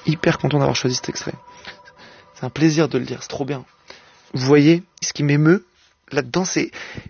hyper content d'avoir choisi cet extrait. C'est un plaisir de le lire, c'est trop bien. Vous voyez, ce qui m'émeut là-dedans, c'est...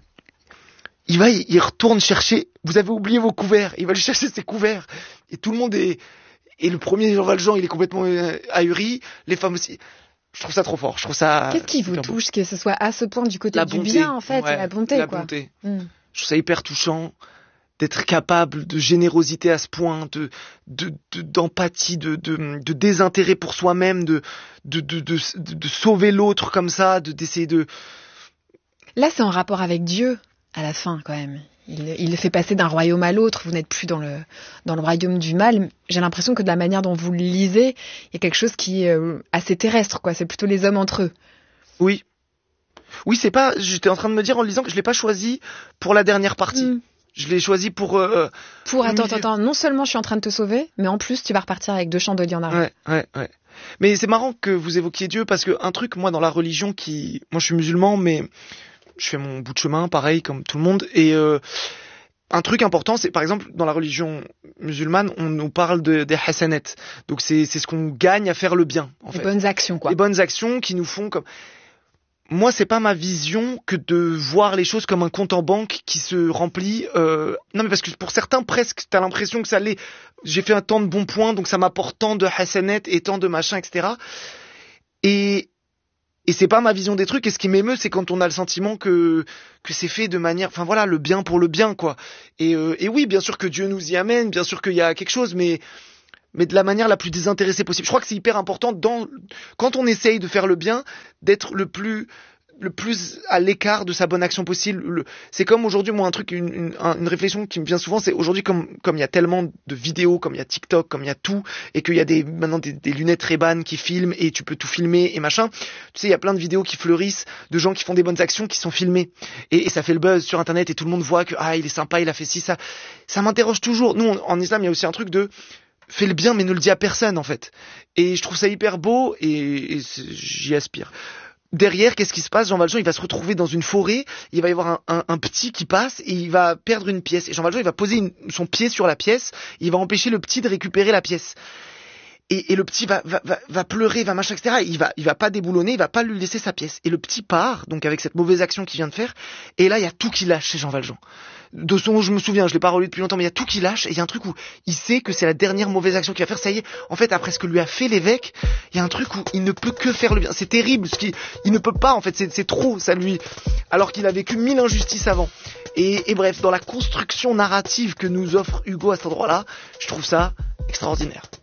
Il retourne chercher... Vous avez oublié vos couverts. Il va aller chercher ses couverts. Et tout le monde est... Et le premier Jean Valjean, il est complètement ahuri. Les femmes aussi. Je trouve ça trop fort. Je trouve ça... Qu'est-ce qui vous touche, que ce soit à ce point du côté du bien, en fait, la bonté, quoi. Bonté. Je trouve ça hyper touchant d'être capable de générosité à ce point, d'empathie, de désintérêt pour soi-même, de sauver l'autre comme ça, d'essayer de... Là, c'est en rapport avec Dieu, à la fin, quand même. Il le fait passer d'un royaume à l'autre. Vous n'êtes plus dans le royaume du mal. J'ai l'impression que de la manière dont vous le lisez, il y a quelque chose qui est assez terrestre, quoi. C'est plutôt les hommes entre eux. Oui. Oui, c'est pas... J'étais en train de me dire en le lisant que je l'ai pas choisi pour la dernière partie. Je l'ai choisi pour... Attends. Non seulement je suis en train de te sauver, mais en plus, tu vas repartir avec 2 chandeliers en argent. Ouais. Mais c'est marrant que vous évoquiez Dieu, parce que un truc, moi, dans la religion Moi, je suis musulman, mais... Je fais mon bout de chemin, pareil, comme tout le monde. Et un truc important, c'est par exemple, dans la religion musulmane, on nous parle des hasanat. Donc c'est ce qu'on gagne à faire le bien, en fait. Les bonnes actions, quoi. Les bonnes actions qui nous font comme... Moi, c'est pas ma vision que de voir les choses comme un compte en banque qui se remplit. Non, mais parce que pour certains, presque, t'as l'impression que ça l'est. J'ai fait un tant de bons points, donc ça m'apporte tant de hasanat et tant de machin, etc. Et c'est pas ma vision des trucs, et ce qui m'émeut, c'est quand on a le sentiment que c'est fait de manière, enfin voilà, le bien pour le bien, quoi. Et oui, bien sûr que Dieu nous y amène, bien sûr qu'il y a quelque chose, mais de la manière la plus désintéressée possible. Je crois que c'est hyper important quand on essaye de faire le bien, d'être le plus à l'écart de sa bonne action possible. C'est comme aujourd'hui, moi, un truc, une réflexion qui me vient souvent, c'est aujourd'hui, comme il y a tellement de vidéos, comme il y a TikTok, comme il y a tout, et qu'il y a maintenant des lunettes Ray-Ban qui filment, et tu peux tout filmer, et machin. Tu sais, il y a plein de vidéos qui fleurissent, de gens qui font des bonnes actions, qui sont filmés. Et ça fait le buzz sur Internet, et tout le monde voit que, il est sympa, il a fait ci, ça. Ça m'interroge toujours. Nous, en islam, il y a aussi un truc de, fais le bien, mais ne le dis à personne, en fait. Et je trouve ça hyper beau, et j'y aspire. Derrière, qu'est-ce qui se passe? Jean Valjean, il va se retrouver dans une forêt, il va y avoir un petit qui passe et il va perdre une pièce. Et Jean Valjean, il va poser son pied sur la pièce, il va empêcher le petit de récupérer la pièce. Et le petit va pleurer, va machin, etc. Il va pas déboulonner, il va pas lui laisser sa pièce. Et le petit part, donc avec cette mauvaise action qu'il vient de faire, et là, il y a tout qui lâche chez Jean Valjean. De son, je me souviens, je l'ai pas relu depuis longtemps, mais il y a tout qui lâche, et il y a un truc où il sait que c'est la dernière mauvaise action qu'il va faire, ça y est. En fait, après ce que lui a fait l'évêque, il y a un truc où il ne peut que faire le bien. C'est terrible, il ne peut pas, en fait, c'est trop, ça lui, alors qu'il a vécu 1000 injustices avant. Et bref, dans la construction narrative que nous offre Hugo à cet endroit-là, je trouve ça extraordinaire.